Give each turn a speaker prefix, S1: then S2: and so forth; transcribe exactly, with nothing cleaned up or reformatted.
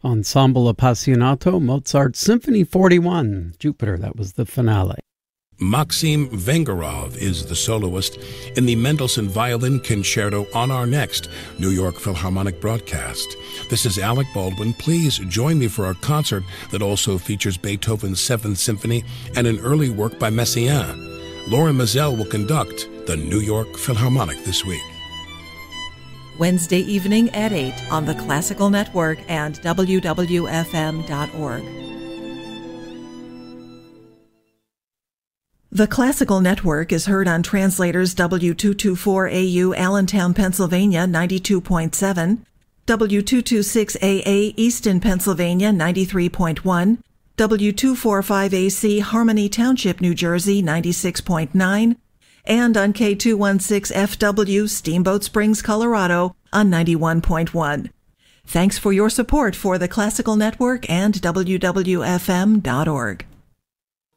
S1: Ensemble Appassionato, Mozart's Symphony forty-one, Jupiter, that was the finale.
S2: Maxim Vengerov is the soloist in the Mendelssohn Violin Concerto on our next New York Philharmonic broadcast. This is Alec Baldwin. Please join me for our concert that also features Beethoven's Seventh Symphony and an early work by Messiaen. Laura Mazel will conduct the New York Philharmonic this week.
S3: Wednesday evening at eight on the Classical Network and W W F M dot org. The Classical Network is heard on translators W two twenty-four A U Allentown, Pennsylvania, ninety-two point seven, W two twenty-six A A Easton, Pennsylvania, ninety-three point one, W two forty-five A C Harmony Township, New Jersey, ninety-six point nine, and on K two sixteen F W Steamboat Springs, Colorado, on ninety-one point one. Thanks for your support for the Classical Network and W W F M dot org.